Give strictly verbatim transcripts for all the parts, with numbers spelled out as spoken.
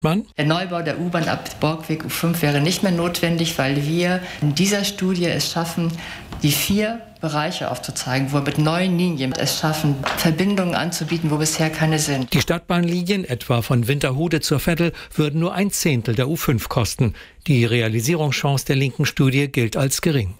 Mann? Der Neubau der U-Bahn ab Borgweg U fünf wäre nicht mehr notwendig, weil wir in dieser Studie es schaffen, die vier Bereiche aufzuzeigen, wo wir mit neuen Linien es schaffen, Verbindungen anzubieten, wo bisher keine sind. Die Stadtbahnlinien, etwa von Winterhude zur Veddel, würden nur ein Zehntel der U fünf kosten. Die Realisierungschance der linken Studie gilt als gering.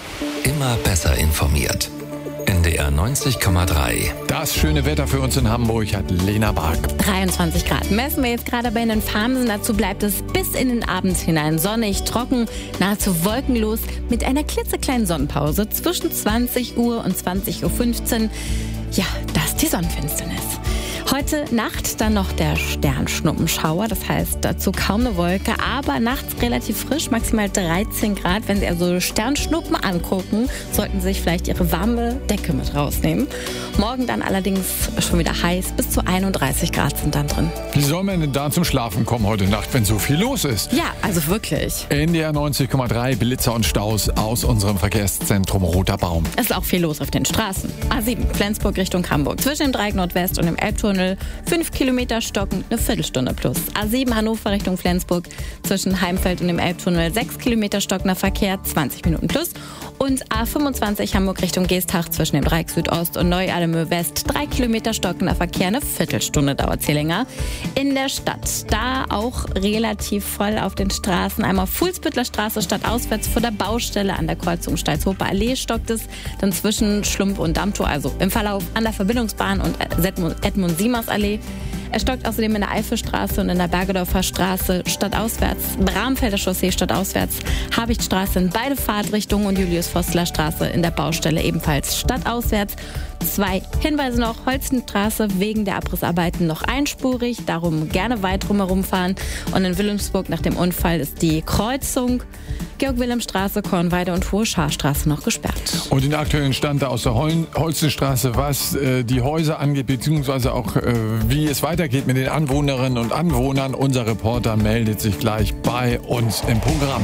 Immer besser informiert. N D R neunzig Komma drei. Das schöne Wetter für uns in Hamburg hat Lena Bark. dreiundzwanzig Grad messen wir jetzt gerade bei den Farmsen. Dazu bleibt es bis in den Abend hinein sonnig, trocken, nahezu wolkenlos mit einer klitzekleinen Sonnenpause zwischen zwanzig Uhr und zwanzig Uhr fünfzehn. Ja, das ist die Sonnenfinsternis. Heute Nacht dann noch der Sternschnuppenschauer, das heißt dazu kaum eine Wolke, aber nachts relativ frisch, maximal dreizehn Grad. Wenn Sie also Sternschnuppen angucken, sollten Sie sich vielleicht Ihre warme Decke mit rausnehmen. Morgen dann allerdings schon wieder heiß, bis zu einunddreißig Grad sind dann drin. Wie soll man denn da zum Schlafen kommen heute Nacht, wenn so viel los ist? Ja, also wirklich. N D R neunzig Komma drei, Blitzer und Staus aus unserem Verkehrszentrum Roter Baum. Es ist auch viel los auf den Straßen. A sieben, Flensburg Richtung Hamburg. Zwischen dem Dreieck Nordwest und dem Elbtunnel fünf Kilometer stocken, eine Viertelstunde plus. A sieben Hannover Richtung Flensburg, zwischen Heimfeld und dem Elbtunnel sechs Kilometer stockender Verkehr, zwanzig Minuten plus. Und A fünfundzwanzig Hamburg Richtung Geestach, zwischen dem Dreieck Südost und Neu-Alemö West, drei Kilometer stockender Verkehr, eine Viertelstunde dauert es hier länger. In der Stadt, da auch relativ voll auf den Straßen. Einmal Fuhlsbüttler Straße stadtauswärts vor der Baustelle an der Kreuzung Steilshofer Allee stockt es, dann zwischen Schlump und Dammtor, also im Verlauf an der Verbindungsbahn und Edmund-Siemers Allee. Es stockt außerdem in der Eifelstraße und in der Bergedorfer Straße stadtauswärts, Bramfelder Chaussee stadtauswärts, Habichtstraße in beide Fahrtrichtungen und Julius-Vostler Straße in der Baustelle ebenfalls stadtauswärts. Zwei Hinweise noch: Holzenstraße wegen der Abrissarbeiten noch einspurig, darum gerne weit drumherum fahren. Und in Wilhelmsburg nach dem Unfall ist die Kreuzung Georg-Wilhelm-Straße, Kornweide und Hohe Scharstraße noch gesperrt. Und den aktuellen Stand aus der Hol- Holzenstraße, was äh, die Häuser angeht, beziehungsweise auch äh, wie es weitergeht mit den Anwohnerinnen und Anwohnern. Unser Reporter meldet sich gleich bei uns im Programm.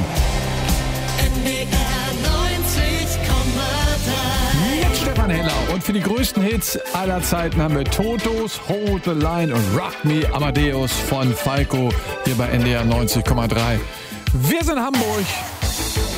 N D R neunzig Komma drei. Jetzt Stefan Heller. Und für die größten Hits aller Zeiten haben wir Totos, Hold the Line und Rock Me Amadeus von Falco hier bei N D R neunzig Komma drei. Wir sind Hamburg.